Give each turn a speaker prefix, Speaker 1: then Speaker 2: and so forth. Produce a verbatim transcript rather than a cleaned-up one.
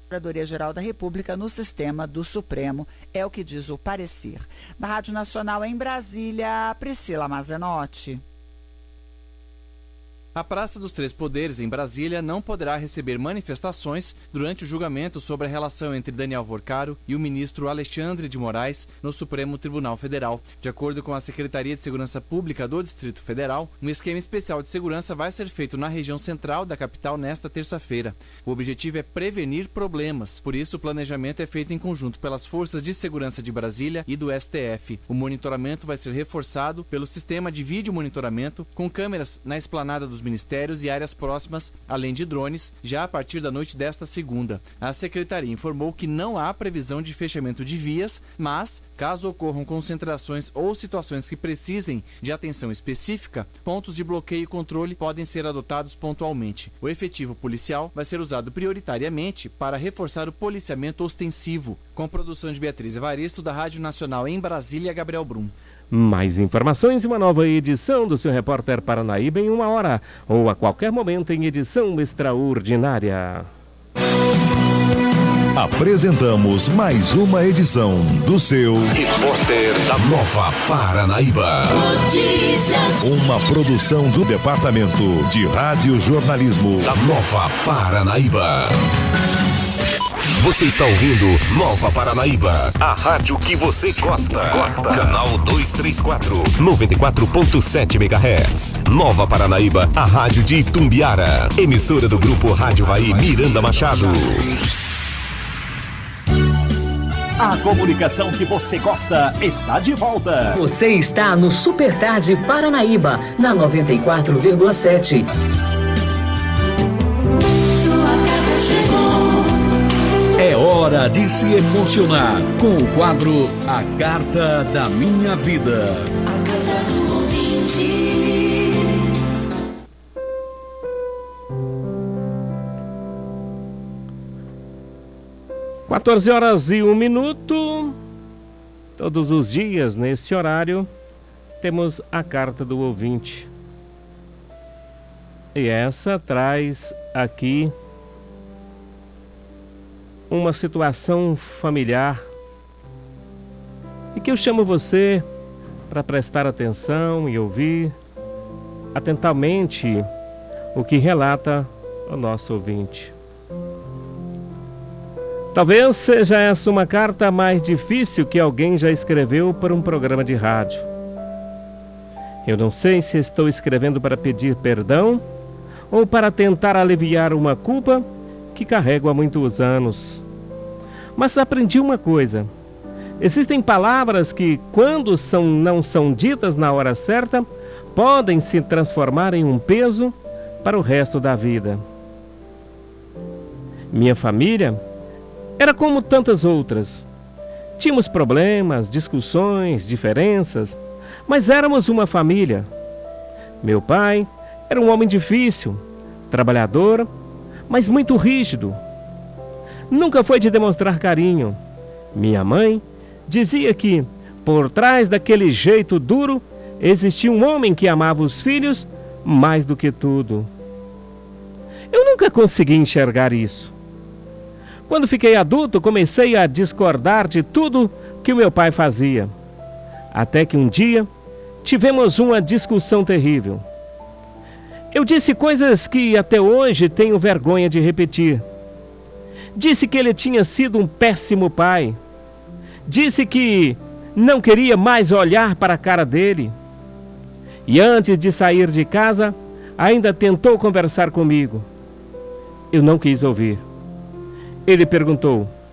Speaker 1: Procuradoria-Geral da República no sistema do Supremo, é o que diz o parecer. Da Rádio Nacional em Brasília, Priscila Mazenotti.
Speaker 2: A Praça dos Três Poderes, em Brasília, não poderá receber manifestações durante o julgamento sobre a relação entre Daniel Vorcaro e o ministro Alexandre de Moraes no Supremo Tribunal Federal. De acordo com a Secretaria de Segurança Pública do Distrito Federal, um esquema especial de segurança vai ser feito na região central da capital nesta terça-feira. O objetivo é prevenir problemas, por isso o planejamento é feito em conjunto pelas Forças de Segurança de Brasília e do S T F. O monitoramento vai ser reforçado pelo sistema de vídeo monitoramento, com câmeras na esplanada dos ministérios e áreas próximas, além de drones, já a partir da noite desta segunda. A secretaria informou que não há previsão de fechamento de vias, mas, caso ocorram concentrações ou situações que precisem de atenção específica, pontos de bloqueio e controle podem ser adotados pontualmente. O efetivo policial vai ser usado prioritariamente para reforçar o policiamento ostensivo, com produção de Beatriz Evaristo, da Rádio Nacional em Brasília, Gabriel Brum.
Speaker 3: Mais informações e uma nova edição do seu Repórter Paranaíba em uma hora ou a qualquer momento em edição extraordinária.
Speaker 4: Apresentamos mais uma edição do seu
Speaker 5: Repórter da Nova Paranaíba. Notícias.
Speaker 4: Uma produção do Departamento de Rádio Jornalismo
Speaker 5: da Nova Paranaíba. Você está ouvindo Nova Paranaíba, a rádio que você gosta. gosta. Canal duzentos e trinta e quatro, noventa e quatro ponto sete megahertz. Nova Paranaíba, a rádio de Itumbiara. Emissora do Grupo Rádio Vai Miranda Machado.
Speaker 6: A comunicação que você gosta está de volta.
Speaker 7: Você está no Super Tarde Paranaíba, na noventa e quatro vírgula sete.
Speaker 8: Sua carta chegou.
Speaker 6: É hora de se emocionar com o quadro A Carta da Minha Vida.
Speaker 8: A carta do ouvinte.
Speaker 3: quatorze horas e um minuto. Todos os dias, nesse horário, temos a Carta do Ouvinte. E essa traz aqui uma situação familiar e que eu chamo você para prestar atenção e ouvir atentamente o que relata o nosso ouvinte. Talvez seja essa uma carta mais difícil que alguém já escreveu para um programa de rádio. Eu não sei se estou escrevendo para pedir perdão ou para tentar aliviar uma culpa que carrego há muitos anos. Mas aprendi uma coisa: existem palavras que, quando são, não são ditas na hora certa, podem se transformar em um peso para o resto da vida. Minha família era como tantas outras. Tínhamos problemas, discussões, diferenças, mas éramos uma família. Meu pai era um homem difícil, trabalhador, mas muito rígido. Nunca foi de demonstrar carinho. Minha mãe dizia que, por trás daquele jeito duro, existia um homem que amava os filhos mais do que tudo. Eu nunca consegui enxergar isso. Quando fiquei adulto, comecei a discordar de tudo que o meu pai fazia. Até que um dia, tivemos uma discussão terrível. Eu disse coisas que até hoje tenho vergonha de repetir. Disse que ele tinha sido um péssimo pai. Disse que não queria mais olhar para a cara dele. E antes de sair de casa, ainda tentou conversar comigo. Eu não quis ouvir. Ele perguntou: